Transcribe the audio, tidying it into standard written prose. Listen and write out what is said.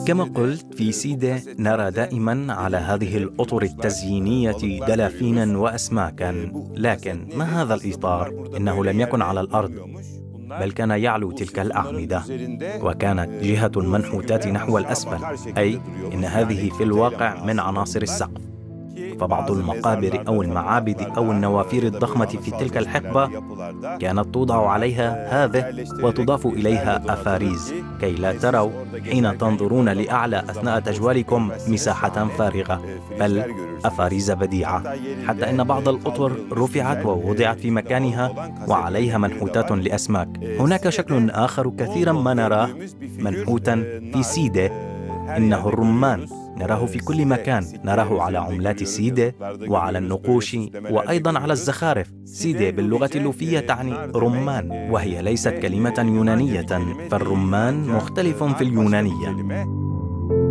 كما قلت، في سيدة نرى دائما على هذه الأطر التزيينية دلافينا وأسماكا، لكن ما هذا الإطار؟ إنه لم يكن على الأرض، بل كان يعلو تلك الأعمدة، وكانت جهة المنحوتات نحو الأسفل، أي إن هذه في الواقع من عناصر السقف. فبعض المقابر أو المعابد أو النوافير الضخمة في تلك الحقبة كانت توضع عليها هذه وتضاف إليها أفاريز، كي لا تروا حين تنظرون لأعلى أثناء تجوالكم مساحة فارغة، بل أفاريز بديعة، حتى إن بعض الأطر رفعت ووضعت في مكانها وعليها منحوتات لأسماك. هناك شكل آخر كثيرا ما نراه منحوتا في سيدة، إنه الرمان. نراه في كل مكان، نراه على عملات سيدة وعلى النقوش وأيضا على الزخارف. سيدة باللغة اللوفية تعني رمان، وهي ليست كلمة يونانية، فالرمان مختلف في اليونانية.